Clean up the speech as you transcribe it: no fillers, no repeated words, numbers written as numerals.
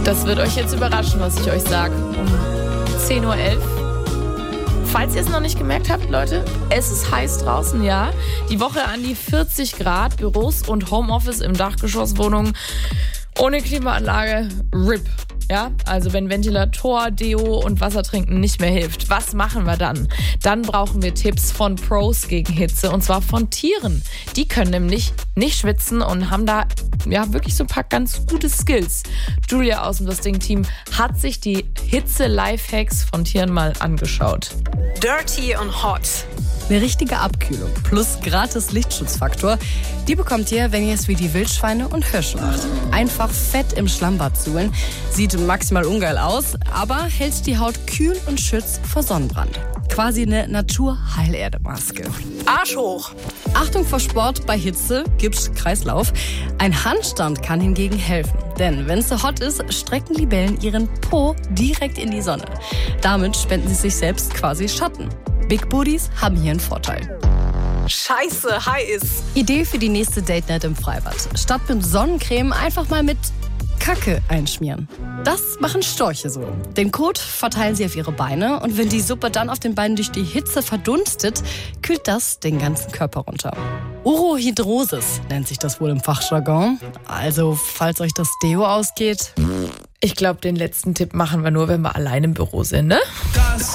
Das wird euch jetzt überraschen, was ich euch sage. Um 10.11 Uhr. Falls ihr es noch nicht gemerkt habt, Leute, es ist heiß draußen, ja. Die Woche an die 40 Grad, Büros und Homeoffice im Dachgeschosswohnungen ohne Klimaanlage, RIP. Ja, also wenn Ventilator, Deo und Wassertrinken nicht mehr hilft, was machen wir dann? Dann brauchen wir Tipps von Pros gegen Hitze, und zwar von Tieren. Die können nämlich nicht schwitzen und haben da ja wirklich so ein paar ganz gute Skills. Julia aus dem Ding-Team hat sich die Hitze-Lifehacks von Tieren mal angeschaut. Dirty und Hot. Eine richtige Abkühlung plus gratis Lichtschutzfaktor, die bekommt ihr, wenn ihr es wie die Wildschweine und Hirsche macht. Einfach fett im Schlammbad suhlen. Sieht maximal ungeil aus, aber hält die Haut kühl und schützt vor Sonnenbrand. Quasi eine Natur-Heilerde-Maske. Arsch hoch. Achtung vor Sport bei Hitze, Gips, Kreislauf. Ein Handstand kann hingegen helfen. Denn wenn es so hot ist, strecken Libellen ihren Po direkt in die Sonne. Damit spenden sie sich selbst quasi Schatten. Big Booties haben hier einen Vorteil. Scheiße, heiß. Idee für die nächste Date Night im Freibad. Statt mit Sonnencreme einfach mal mit Kacke einschmieren. Das machen Storche so. Den Kot verteilen sie auf ihre Beine und wenn die Suppe dann auf den Beinen durch die Hitze verdunstet, kühlt das den ganzen Körper runter. Urohydrosis nennt sich das wohl im Fachjargon. Also, falls euch das Deo ausgeht. Ich glaube, den letzten Tipp machen wir nur, wenn wir allein im Büro sind, ne? Das